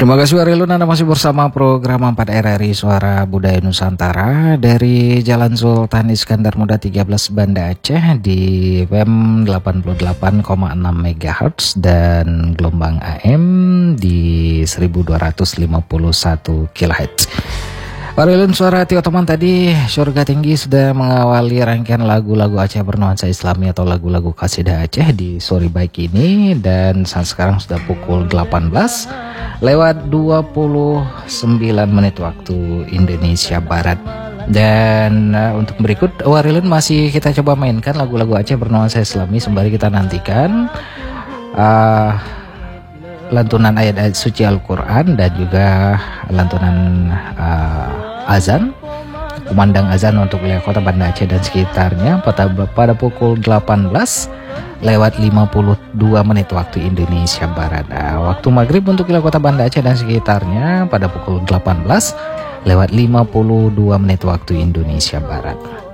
Terima kasih Warilun, Anda masih bersama program 4 RRI Suara Budaya Nusantara dari Jalan Sultan Iskandar Muda 13 Banda Aceh di FM 88,6 MHz dan gelombang AM di 1251 kHz. Warilun Suara Tio Teman tadi Surga Tinggi sudah mengawali rangkaian lagu-lagu Aceh bernuansa Islami atau lagu-lagu Qasidah Aceh di sore baik ini, dan saat sekarang sudah pukul 18 lewat 29 menit waktu Indonesia Barat. Dan untuk berikut Warilun masih kita coba mainkan lagu-lagu Aceh bernuansa Islami sembari kita nantikan lantunan ayat-ayat suci Al-Quran dan juga lantunan azan, kumandang azan untuk wilayah kota Banda Aceh dan sekitarnya pada pukul 18 lewat 52 menit waktu Indonesia Barat. Waktu maghrib untuk wilayah kota Banda Aceh dan sekitarnya pada pukul 18 lewat 52 menit waktu Indonesia Barat.